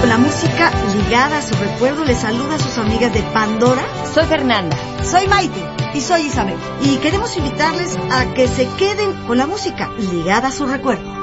Con la música ligada a su recuerdo, les saluda a sus amigas de Pandora. Soy Fernanda. Soy Maite. Y soy Isabel. Y queremos invitarles a que se queden con la música ligada a su recuerdo.